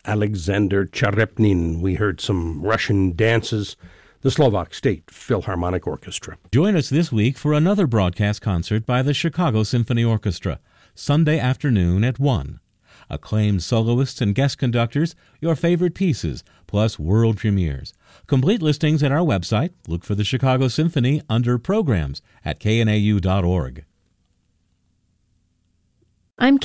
Alexander Charepnin. We heard some Russian dances, the Slovak State Philharmonic Orchestra. Join us this week for another broadcast concert by the Chicago Symphony Orchestra, Sunday afternoon at 1. Acclaimed soloists and guest conductors, your favorite pieces, plus world premieres. Complete listings at our website. Look for the Chicago Symphony under Programs at knau.org. I'm